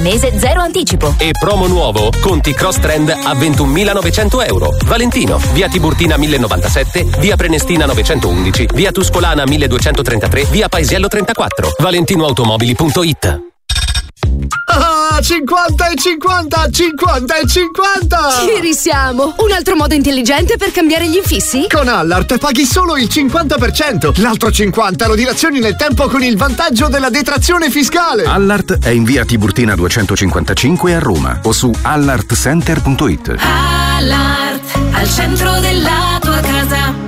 al mese, 0 anticipo. E promo nuovo, conti Cross Trend a 21.900 euro. Valentino, via Tiburtina 1097, via Prenestina 911, via Tuscolana 1233, via Paesiello 34. ValentinoAutomobili.it. Ah, 50 e 50, 50 e 50! Ci risiamo! Un altro modo intelligente per cambiare gli infissi? Con Allart paghi solo il 50%, l'altro 50% lo dilazioni nel tempo con il vantaggio della detrazione fiscale. Allart è in via Tiburtina 255 a Roma o su allartcenter.it. Allart, al centro della tua casa.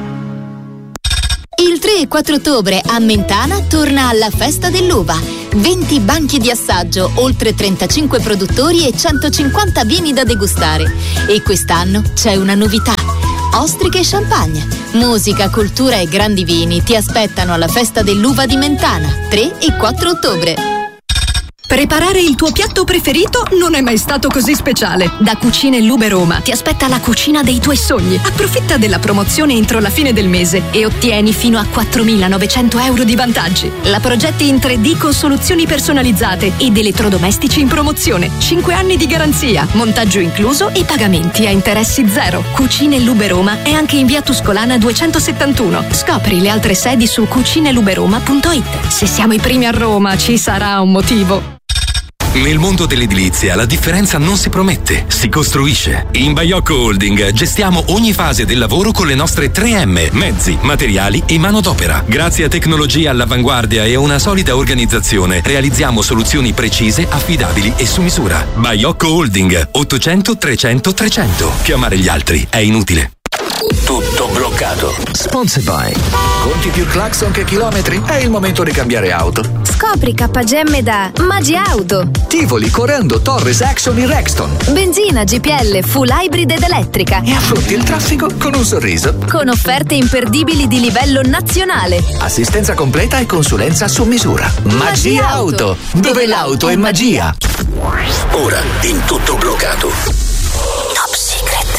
Il 3 e 4 ottobre a Mentana torna alla Festa dell'Uva. 20 banchi di assaggio, oltre 35 produttori e 150 vini da degustare. E quest'anno c'è una novità: ostriche e champagne. Musica, cultura e grandi vini ti aspettano alla Festa dell'Uva di Mentana, 3 e 4 ottobre. Preparare il tuo piatto preferito non è mai stato così speciale. Da Cucine Lube Roma ti aspetta la cucina dei tuoi sogni. Approfitta della promozione entro la fine del mese e ottieni fino a 4.900 euro di vantaggi. La progetti in 3D con soluzioni personalizzate ed elettrodomestici in promozione. 5 anni di garanzia, montaggio incluso e pagamenti a interessi zero. Cucine Lube Roma è anche in via Tuscolana 271. Scopri le altre sedi su cucineluberoma.it. Se siamo i primi a Roma, ci sarà un motivo. Nel mondo dell'edilizia la differenza non si promette, si costruisce. In Baiocco Holding gestiamo ogni fase del lavoro con le nostre 3M: mezzi, materiali e manodopera. Grazie a tecnologia all'avanguardia e a una solida organizzazione realizziamo soluzioni precise, affidabili e su misura. Baiocco Holding, 800 300 300. Chiamare gli altri è inutile. Tutto bloccato. Sponsored by. Conti più clacson che chilometri? È il momento di cambiare auto. Scopri KGM da Magi Auto. Tivoli, Corando, Torres, Axon e Rexton. Benzina, GPL, full hybrid ed elettrica. E affronti il traffico con un sorriso. Con offerte imperdibili di livello nazionale. Assistenza completa e consulenza su misura. Magi Auto, dove l'auto è magia. Ora in Tutto bloccato. Top Secret.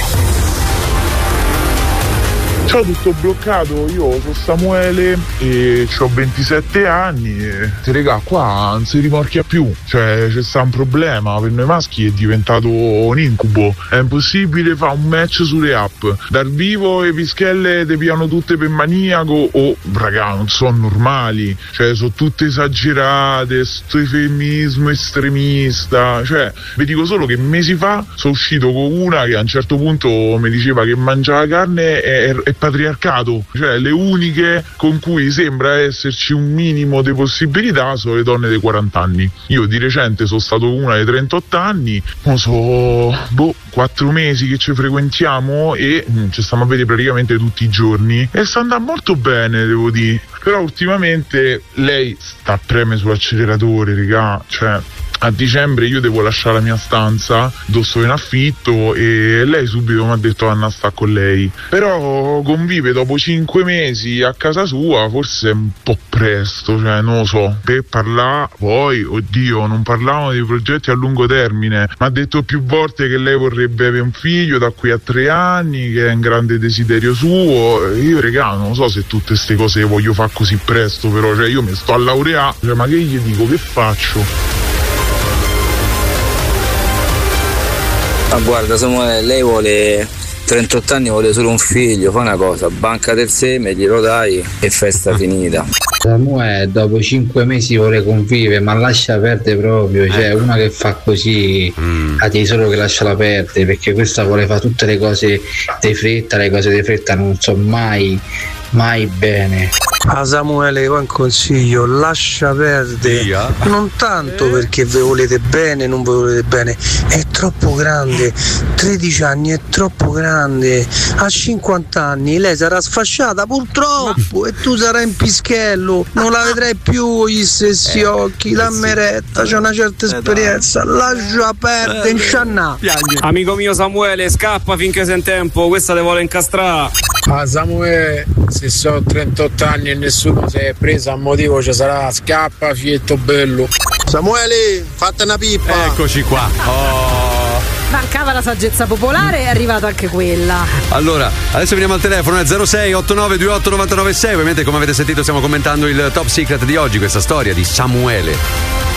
Ciao, Tutto bloccato, io sono Samuele e ho 27 anni e regà, qua non si rimorchia più, cioè c'è sta un problema, per noi maschi è diventato un incubo, è impossibile fare un match sulle app, dal vivo le pischelle te piano tutte per maniaco o raga non sono normali, cioè sono tutte esagerate, sto femminismo estremista, cioè vi dico solo che mesi fa sono uscito con una che a un certo punto mi diceva che mangiare carne è patriarcato, cioè le uniche con cui sembra esserci un minimo di possibilità sono le donne dei 40 anni. Io di recente sono stato con una dei 38 anni, so 4 mesi che ci frequentiamo e ci stiamo a vedere praticamente tutti i giorni e sta andando molto bene, devo dire, però ultimamente lei sta a premere sull'acceleratore, raga, cioè a dicembre io devo lasciare la mia stanza dove sto in affitto e lei subito mi ha detto Anna sta con lei, però convive dopo 5 mesi a casa sua, forse è un po' presto, cioè non lo so, per parlare. Poi oddio, non parlavamo di progetti a lungo termine, mi ha detto più volte che lei vorrebbe avere un figlio da qui a 3 anni, che è un grande desiderio suo. Io regà non so se tutte queste cose le voglio fare così presto, però cioè io mi sto a laureare, cioè, ma che gli dico, che faccio? Ma guarda Samuele, lei vuole 38 anni, vuole solo un figlio, fa una cosa, banca del seme, glielo dai e festa finita. Samuele dopo 5 mesi vuole convivere, ma lascia perdere proprio, cioè una che fa così a te solo che lasciala perdere, perché questa vuole fare tutte le cose di fretta, le cose di fretta non so mai bene. A Samuele va un consiglio, lascia perdere, non tanto perché vi volete bene, non vi volete bene, è troppo grande, 13 anni è troppo grande, a 50 anni lei sarà sfasciata purtroppo e tu sarai in pischello, non la vedrai più con gli stessi occhi, dammi retta, c'è una certa esperienza, lascia perdere, insciannà. Amico mio Samuele, scappa finché sei in tempo, questa te vuole incastrare. Ah Samuele, se sono 38 anni e nessuno si è preso a motivo ci sarà, scappa fietto bello. Samuele, fatta una pippa. Eccoci qua. Mancava la saggezza popolare, è arrivata anche quella. Allora, adesso veniamo al telefono, 06 89 28 996. Ovviamente, come avete sentito, stiamo commentando il Top Secret di oggi, questa storia di Samuele.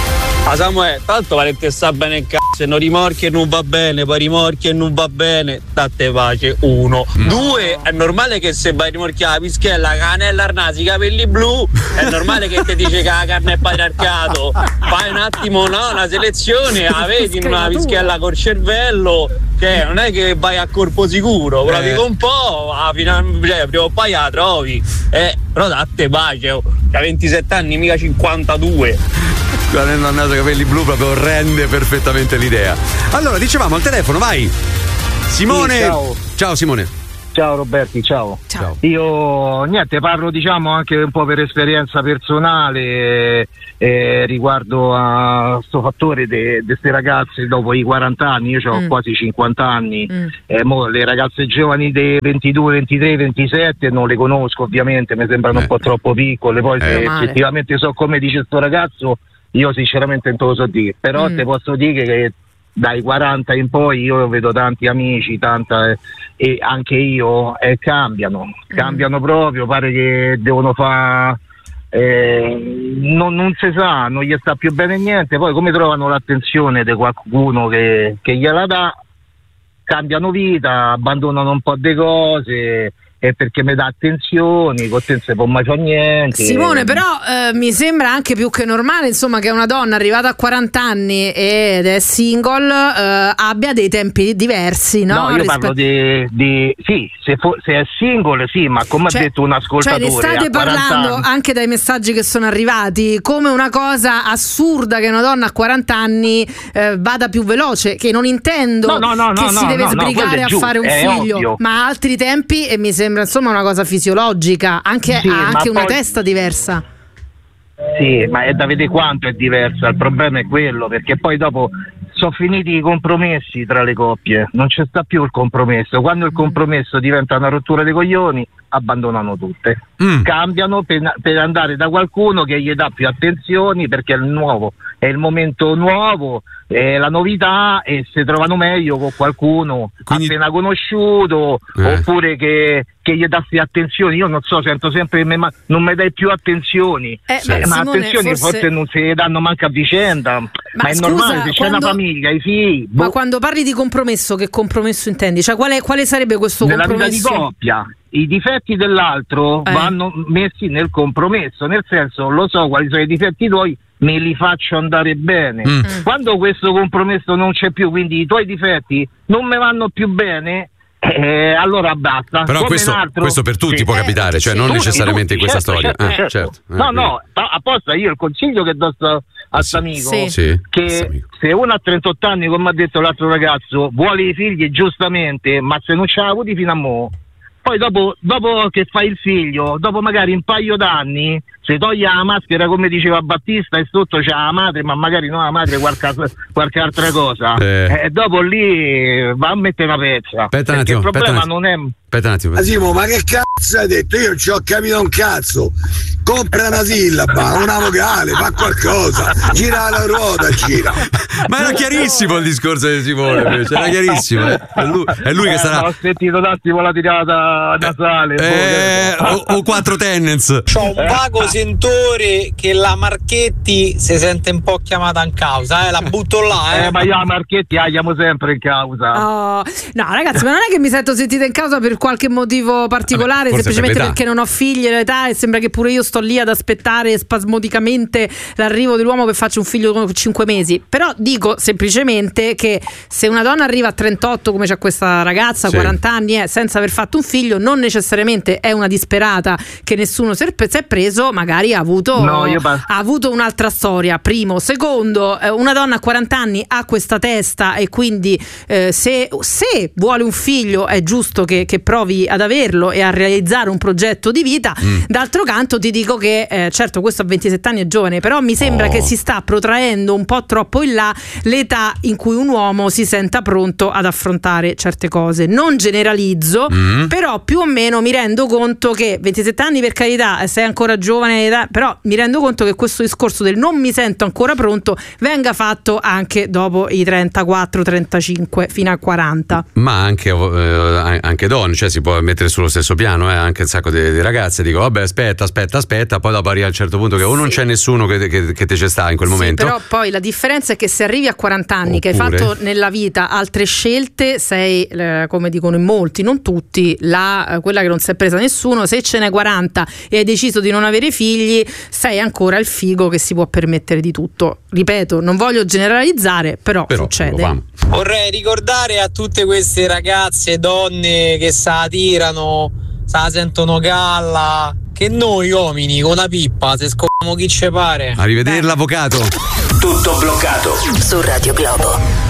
Samuele, tanto Valente sta bene in cazzo, non rimorchi e non va bene, poi rimorchi e non va bene, state pace, 1. 2, è normale che se vai a rimorchiare la pischella, canella arnasi, capelli blu, è normale che ti dice che la carne è patriarcato. Fai un attimo una selezione, la vedi in una pischella col cervello, che non è che vai a corpo sicuro, provi un po', prima o poi la trovi. Però date pace, ha 27 anni, mica 52. Canella al naso, capelli blu, proprio rende perfettamente l'idea. Allora, dicevamo al telefono, vai Simone. Sì, ciao Simone. Ciao Roberti, ciao. Io niente, parlo diciamo anche un po' per esperienza personale riguardo a sto fattore di queste ragazze dopo i 40 anni. Io ho quasi 50 anni, le ragazze giovani dei 22, 23, 27 non le conosco ovviamente, mi sembrano un po' troppo piccole, poi se effettivamente so come dice sto ragazzo io sinceramente non te lo so dire, però te posso dire che dai 40 in poi io vedo tanti amici, e anche io cambiano proprio, pare che devono fare non si sa, non gli sta più bene niente, poi come trovano l'attenzione di qualcuno che gliela dà, cambiano vita, abbandonano un po' di cose. È perché mi dà attenzioni, con te non si può mai fare niente. Simone, però mi sembra anche più che normale, insomma, che una donna arrivata a 40 anni ed è single abbia dei tempi diversi, no? No, io parlo di sì, se è single, sì, ma come ha detto un ascoltatore, ne state parlando anche dai messaggi che sono arrivati come una cosa assurda che una donna a 40 anni vada più veloce, che non intendo che si deve sbrigare a fare un figlio, ovvio. Ma a altri tempi, e mi sembra insomma una cosa fisiologica, anche ha anche una testa diversa. Sì, ma è da vedere quanto è diversa, il problema è quello, perché poi dopo sono finiti i compromessi tra le coppie, non c'è sta più il compromesso, quando il compromesso diventa una rottura dei coglioni abbandonano tutte, cambiano per andare da qualcuno che gli dà più attenzioni, perché è il nuovo, è il momento nuovo, è la novità, e si trovano meglio con qualcuno appena conosciuto, oppure che gli dà più attenzioni. Io non so, sento sempre che non mi dai più attenzioni, ma Simone, attenzioni forse non si danno manco a vicenda, ma è scusa, normale, se c'è una famiglia, i figli. Ma quando parli di compromesso, che compromesso intendi? Cioè quale sarebbe questo compromesso? Nella vita di coppia i difetti dell'altro vanno messi nel compromesso, nel senso, lo so quali sono i difetti tuoi, me li faccio andare bene. Quando questo compromesso non c'è più, quindi i tuoi difetti non mi vanno più bene, allora basta. Però questo per tutti può capitare, cioè non necessariamente in questa storia. Certo. No, apposta io il consiglio che do a st'amico, che se uno a 38 anni, come ha detto l'altro ragazzo, vuole i figli giustamente, ma se non ce l'ha avuti fino a mo', poi dopo che fai il figlio, dopo magari un paio d'anni, se toglie la maschera come diceva Battista e sotto c'è la madre, ma magari non la madre, qualche altra cosa, e dopo lì va a mettere una pezza. Aspetta un attimo, il problema non è... Aspetta un attimo. Asimo, ma che cazzo hai detto? Io ci ho capito un cazzo. Compra una sillaba, una vocale, fa qualcosa, gira la ruota, gira. Ma era chiarissimo il discorso di Simone, invece, era chiarissimo. È lui che sarà. Ho sentito un attimo la tirata nasale. O 4 Tenants. C'ho un vago sentore che la Marchetti si sente un po' chiamata in causa, la butto là. Ma io la Marchetti la chiamo sempre in causa. No, ragazzi, ma non è che mi sento sentita in causa per qualche motivo particolare, semplicemente perché non ho figli e l'età, e sembra che pure io sto lì ad aspettare spasmodicamente l'arrivo dell'uomo per farci un figlio con 5 mesi. Però dico semplicemente che se una donna arriva a 38, come c'è questa ragazza, 40 anni, senza aver fatto un figlio, non necessariamente è una disperata che nessuno si è preso, magari ha avuto un'altra storia, primo. Secondo, una donna a 40 anni ha questa testa, e quindi se vuole un figlio è giusto che provi ad averlo e a realizzare un progetto di vita. D'altro canto ti dico che certo, questo a 27 anni è giovane, però mi sembra che si sta protraendo un po' troppo in là l'età in cui un uomo si senta pronto ad affrontare certe cose. Non generalizzo, però più o meno mi rendo conto che 27 anni, per carità, sei ancora giovane, però mi rendo conto che questo discorso del non mi sento ancora pronto venga fatto anche dopo i 34-35 fino a 40. Ma anche donne, cioè si può mettere sullo stesso piano, anche un sacco di ragazze dico vabbè aspetta aspetta, poi dopo arriva a un certo punto che o non c'è nessuno che te ci sta in quel momento. Però poi la differenza è che se arrivi a 40 anni che hai fatto nella vita altre scelte, sei, come dicono in molti, non tutti, quella che non si è presa nessuno. Se ce n'è 40 e hai deciso di non avere figli, sei ancora il figo che si può permettere di tutto. Ripeto, non voglio generalizzare, però succede. Vorrei ricordare a tutte queste ragazze, donne che se la tirano, se la sentono galla, che noi uomini con una pippa se scopriamo chi ci pare. Arrivederla, avvocato. Tutto bloccato su Radio Globo.